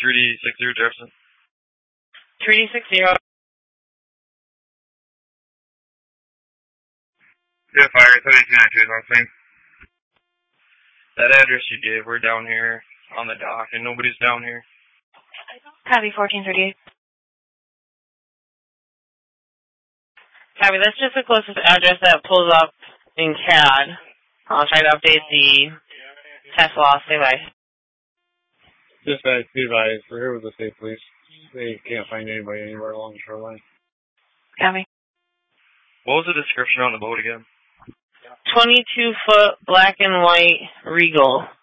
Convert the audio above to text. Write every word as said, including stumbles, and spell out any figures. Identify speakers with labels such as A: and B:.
A: three D sixty Jefferson.
B: three D sixty.
A: Yeah, fire, thirty-two ninety-two is on scene. That address you gave, we're down here on the dock, and nobody's down here.
B: Copy, fourteen thirty-eight. Copy, that's just the closest address that pulls up in C A D. I'll try to update the test law. Stay by.
C: Just by, be advised, we're here with the state police. They can't find anybody anywhere along the shoreline.
B: Copy.
A: What was the description on the boat again?
B: twenty-two foot black and white Regal.